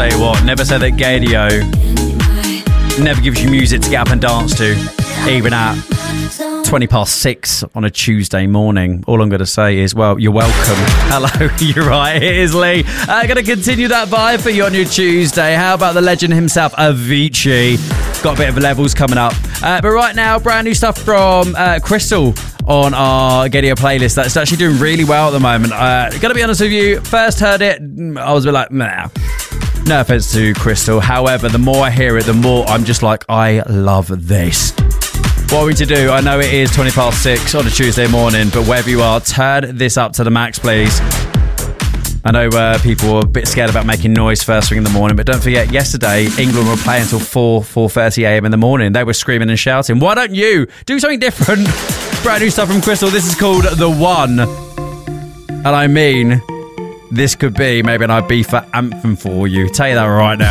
tell you what, never say that Gadio never gives you music to get up and dance to, even at 6:20 on a Tuesday morning. All I'm going to say is, well, you're welcome. Hello, you're right, it is Lee. Going to continue that vibe for you on your Tuesday. How about the legend himself, Avicii? Got a bit of levels coming up. But right now, brand new stuff from Crystal on our Gadio playlist. That's actually doing really well at the moment. Gotta be honest with you, first heard it, I was a bit like, nah. No offense to Crystal. However, the more I hear it, the more I'm just like, I love this. What are we to do? I know it is 6:20 on a Tuesday morning, but wherever you are, turn this up to the max, please. I know people were a bit scared about making noise first thing in the morning, but don't forget, yesterday, England were playing until 4:30am in the morning. They were screaming and shouting. Why don't you do something different? Brand new stuff from Crystal. This is called The One. And I mean, this could be maybe an Ibiza anthem for you. Tell you that right now.